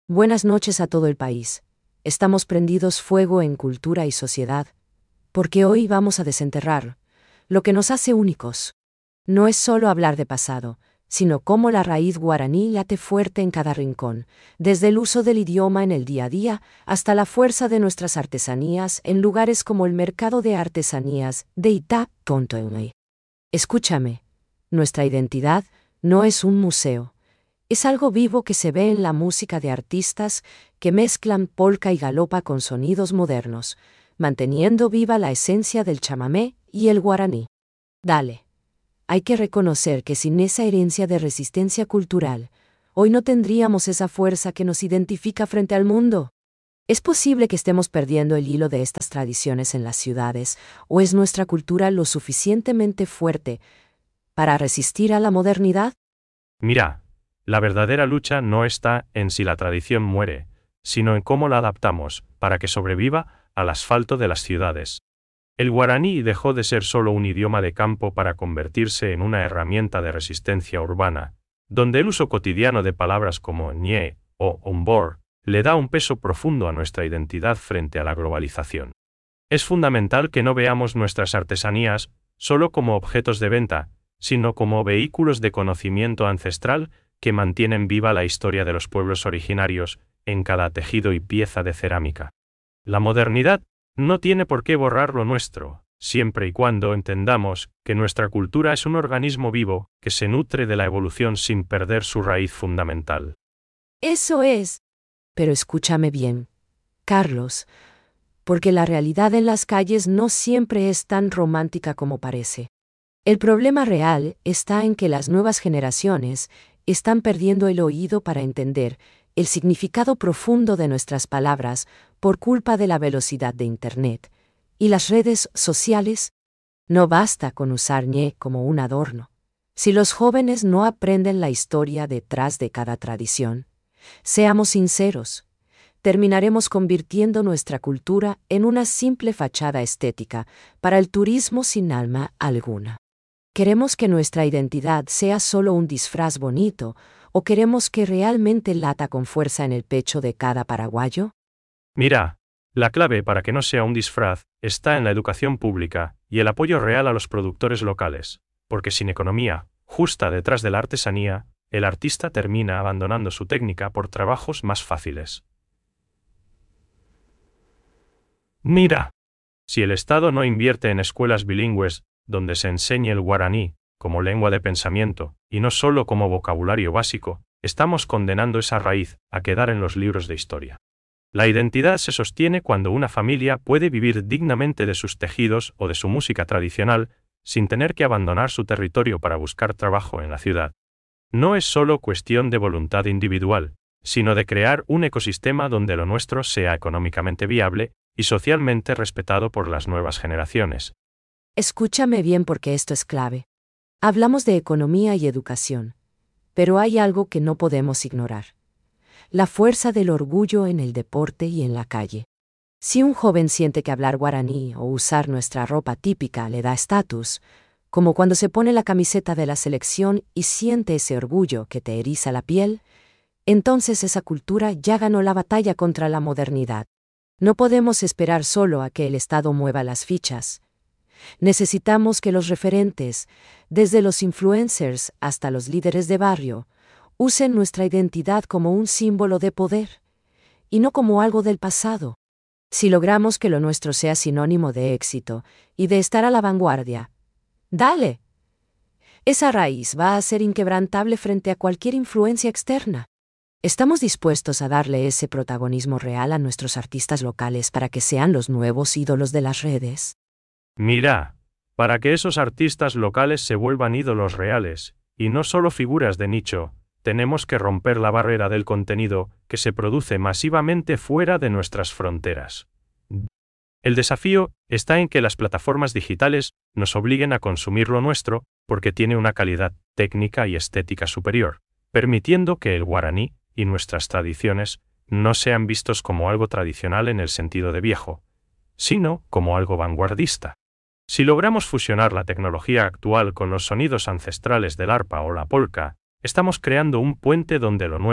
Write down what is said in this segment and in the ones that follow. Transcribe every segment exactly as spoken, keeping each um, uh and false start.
Buenas noches a todo el país. Estamos prendidos fuego en cultura y sociedad, porque hoy vamos a desenterrar lo que nos hace únicos. No es solo hablar de pasado, sino cómo la raíz guaraní late fuerte en cada rincón, desde el uso del idioma en el día a día hasta la fuerza de nuestras artesanías en lugares como el Mercado de Artesanías de Itá. Escúchame, nuestra identidad no es un museo. Es algo vivo que se ve en la música de artistas que mezclan polka y galopa con sonidos modernos, manteniendo viva la esencia del chamamé y el guaraní. Dale. Hay que reconocer que sin esa herencia de resistencia cultural, hoy no tendríamos esa fuerza que nos identifica frente al mundo. ¿Es posible que estemos perdiendo el hilo de estas tradiciones en las ciudades, o es nuestra cultura lo suficientemente fuerte para resistir a la modernidad? Mira, la verdadera lucha no está en si la tradición muere, sino en cómo la adaptamos para que sobreviva al asfalto de las ciudades. El guaraní dejó de ser solo un idioma de campo para convertirse en una herramienta de resistencia urbana, donde el uso cotidiano de palabras como ñe o umbor le da un peso profundo a nuestra identidad frente a la globalización. Es fundamental que no veamos nuestras artesanías solo como objetos de venta, sino como vehículos de conocimiento ancestral que mantienen viva la historia de los pueblos originarios en cada tejido y pieza de cerámica. La modernidad no tiene por qué borrar lo nuestro, siempre y cuando entendamos que nuestra cultura es un organismo vivo que se nutre de la evolución sin perder su raíz fundamental. Eso es. Pero escúchame bien, Carlos, porque la realidad en las calles no siempre es tan romántica como parece. El problema real está en que las nuevas generaciones están perdiendo el oído para entender el significado profundo de nuestras palabras por culpa de la velocidad de Internet y las redes sociales. No basta con usar ñe como un adorno. Si los jóvenes no aprenden la historia detrás de cada tradición, seamos sinceros, terminaremos convirtiendo nuestra cultura en una simple fachada estética para el turismo sin alma alguna. ¿Queremos que nuestra identidad sea solo un disfraz bonito, o queremos que realmente lata con fuerza en el pecho de cada paraguayo? Mira, la clave para que no sea un disfraz está en la educación pública y el apoyo real a los productores locales, porque sin economía justa detrás de la artesanía, el artista termina abandonando su técnica por trabajos más fáciles. Mira, si el Estado no invierte en escuelas bilingües donde se enseñe el guaraní como lengua de pensamiento, y no solo como vocabulario básico, estamos condenando esa raíz a quedar en los libros de historia. La identidad se sostiene cuando una familia puede vivir dignamente de sus tejidos o de su música tradicional, sin tener que abandonar su territorio para buscar trabajo en la ciudad. No es solo cuestión de voluntad individual, sino de crear un ecosistema donde lo nuestro sea económicamente viable y socialmente respetado por las nuevas generaciones. Escúchame bien porque esto es clave. Hablamos de economía y educación, pero hay algo que no podemos ignorar: la fuerza del orgullo en el deporte y en la calle. Si un joven siente que hablar guaraní o usar nuestra ropa típica le da estatus, como cuando se pone la camiseta de la selección y siente ese orgullo que te eriza la piel, entonces esa cultura ya ganó la batalla contra la modernidad. No podemos esperar solo a que el Estado mueva las fichas. Necesitamos que los referentes, desde los influencers hasta los líderes de barrio, usen nuestra identidad como un símbolo de poder, y no como algo del pasado. Si logramos que lo nuestro sea sinónimo de éxito y de estar a la vanguardia, ¡dale! Esa raíz va a ser inquebrantable frente a cualquier influencia externa. ¿Estamos dispuestos a darle ese protagonismo real a nuestros artistas locales para que sean los nuevos ídolos de las redes? Mira, para que esos artistas locales se vuelvan ídolos reales, y no solo figuras de nicho, tenemos que romper la barrera del contenido que se produce masivamente fuera de nuestras fronteras. El desafío está en que las plataformas digitales nos obliguen a consumir lo nuestro porque tiene una calidad técnica y estética superior, permitiendo que el guaraní y nuestras tradiciones no sean vistos como algo tradicional en el sentido de viejo, sino como algo vanguardista. Si logramos fusionar la tecnología actual con los sonidos ancestrales del arpa o la polka, estamos creando un puente donde lo nuevo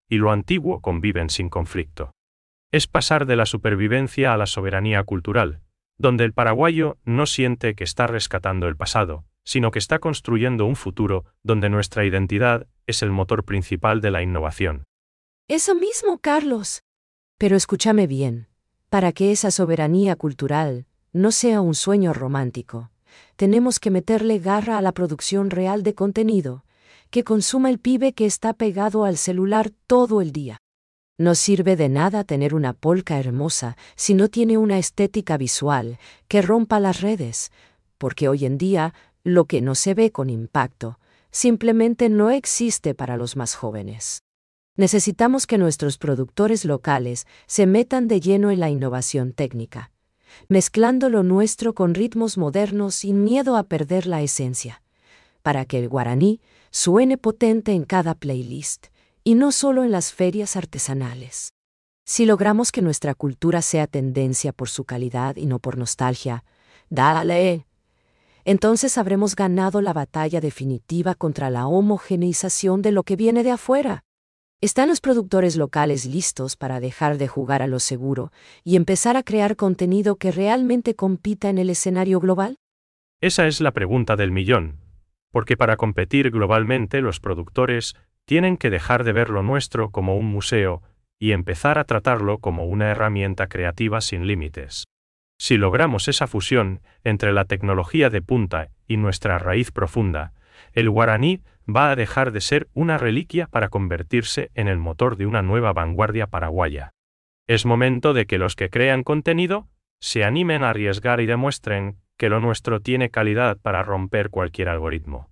y lo antiguo conviven sin conflicto. Es pasar de la supervivencia a la soberanía cultural, donde el paraguayo no siente que está rescatando el pasado, sino que está construyendo un futuro donde nuestra identidad es el motor principal de la innovación. Eso mismo, Carlos. Pero escúchame bien, para que esa soberanía cultural no sea un sueño romántico, tenemos que meterle garra a la producción real de contenido, que consuma el pibe que está pegado al celular todo el día. No sirve de nada tener una polca hermosa si no tiene una estética visual que rompa las redes, porque hoy en día lo que no se ve con impacto simplemente no existe para los más jóvenes. Necesitamos que nuestros productores locales se metan de lleno en la innovación técnica, mezclando lo nuestro con ritmos modernos sin miedo a perder la esencia, para que el guaraní suene potente en cada playlist y no solo en las ferias artesanales. Si logramos que nuestra cultura sea tendencia por su calidad y no por nostalgia, ¡dale!, entonces habremos ganado la batalla definitiva contra la homogeneización de lo que viene de afuera. ¿Están los productores locales listos para dejar de jugar a lo seguro y empezar a crear contenido que realmente compita en el escenario global? Esa es la pregunta del millón, porque para competir globalmente los productores tienen que dejar de ver lo nuestro como un museo y empezar a tratarlo como una herramienta creativa sin límites. Si logramos esa fusión entre la tecnología de punta y nuestra raíz profunda, el guaraní va a dejar de ser una reliquia para convertirse en el motor de una nueva vanguardia paraguaya. Es momento de que los que crean contenido se animen a arriesgar y demuestren que lo nuestro tiene calidad para romper cualquier algoritmo.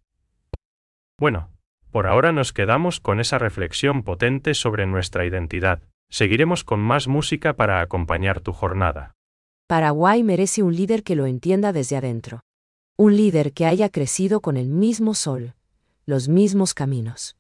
Bueno, por ahora nos quedamos con esa reflexión potente sobre nuestra identidad. Seguiremos con más música para acompañar tu jornada. Paraguay merece un líder que lo entienda desde adentro. Un líder que haya crecido con el mismo sol, los mismos caminos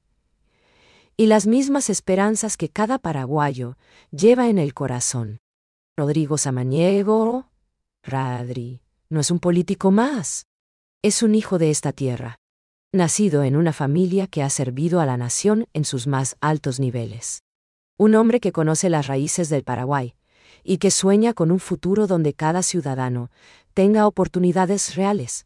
y las mismas esperanzas que cada paraguayo lleva en el corazón. Rodrigo Samaniego, Radri, no es un político más. Es un hijo de esta tierra, nacido en una familia que ha servido a la nación en sus más altos niveles. Un hombre que conoce las raíces del Paraguay y que sueña con un futuro donde cada ciudadano tenga oportunidades reales.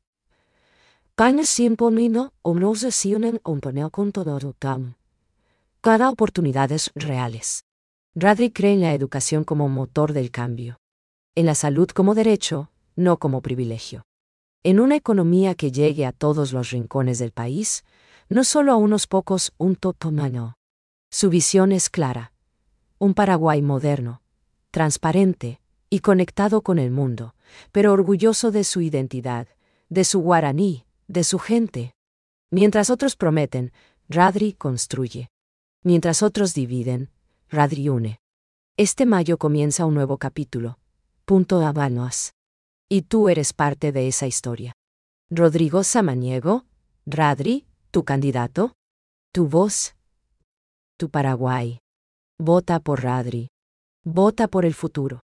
Cada oportunidades reales. Radri cree en la educación como motor del cambio, en la salud como derecho, no como privilegio, en una economía que llegue a todos los rincones del país, no solo a unos pocos, un totomano. Su visión es clara: un Paraguay moderno, transparente y conectado con el mundo, pero orgulloso de su identidad, de su guaraní, de su gente. Mientras otros prometen, Radri construye. Mientras otros dividen, Radri une. Este mayo comienza un nuevo capítulo. Punto Habanos. Y tú eres parte de esa historia. Rodrigo Samaniego, Radri, tu candidato, tu voz, tu Paraguay. Vota por Radri. Vota por el futuro.